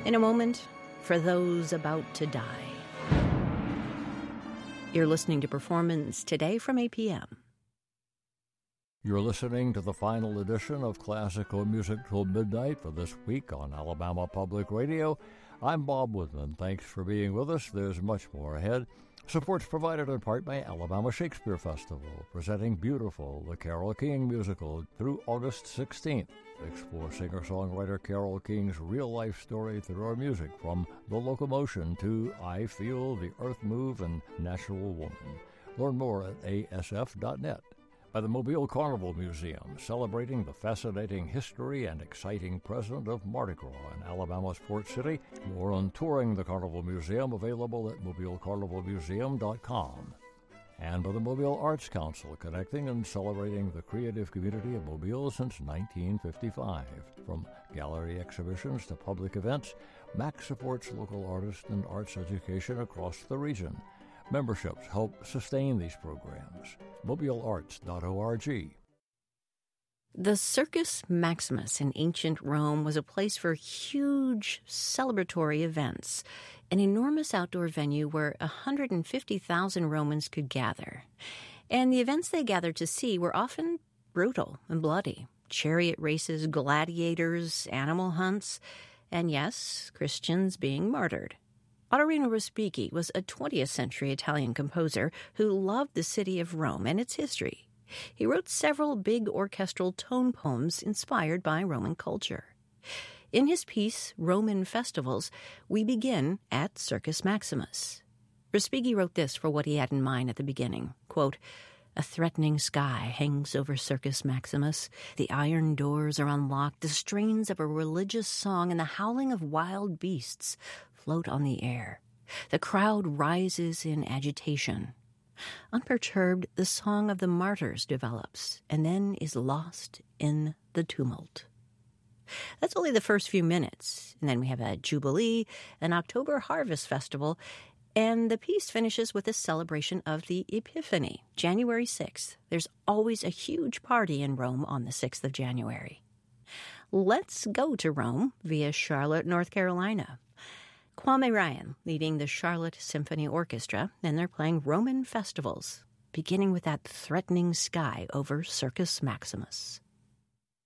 In a moment, for those about to die. You're listening to Performance Today from APM. You're listening to the final edition of Classical Music Till Midnight for this week on Alabama Public Radio. I'm Bob Woodman. Thanks for being with us. There's much more ahead. Support's provided in part by Alabama Shakespeare Festival, presenting Beautiful, the Carole King musical, through August 16th. Explore singer-songwriter Carole King's real-life story through our music, from The Locomotion to I Feel, The Earth Move, and Natural Woman. Learn more at asf.net. By the Mobile Carnival Museum, celebrating the fascinating history and exciting present of Mardi Gras in Alabama's Port City. More on touring the Carnival Museum, available at mobilecarnivalmuseum.com. And by the Mobile Arts Council, connecting and celebrating the creative community of Mobile since 1955. From gallery exhibitions to public events, MAC supports local artists and arts education across the region. Memberships help sustain these programs. mobilearts.org. The Circus Maximus in ancient Rome was a place for huge celebratory events, an enormous outdoor venue where 150,000 Romans could gather. And the events they gathered to see were often brutal and bloody. Chariot races, gladiators, animal hunts, and yes, Christians being martyred. Ottorino Respighi was a 20th century Italian composer who loved the city of Rome and its history. He wrote several big orchestral tone poems inspired by Roman culture. In his piece, Roman Festivals, we begin at Circus Maximus. Respighi wrote this for what he had in mind at the beginning, quote, "A threatening sky hangs over Circus Maximus. The iron doors are unlocked. The strains of a religious song and the howling of wild beasts float on the air. The crowd rises in agitation. Unperturbed, the song of the martyrs develops and then is lost in the tumult." That's only the first few minutes. And then we have a Jubilee, an October Harvest Festival, and the piece finishes with a celebration of the Epiphany, January 6th. There's always a huge party in Rome on the 6th of January. Let's go to Rome via Charlotte, North Carolina. Kwame Ryan leading the Charlotte Symphony Orchestra, and they're playing Roman Festivals, beginning with that threatening sky over Circus Maximus.